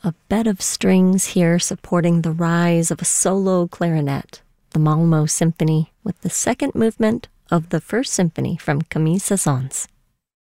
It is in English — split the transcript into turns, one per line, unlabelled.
A bed of strings here supporting the rise of a solo clarinet, the Malmo Symphony with the second movement of the first symphony from Camille Saint-Saëns.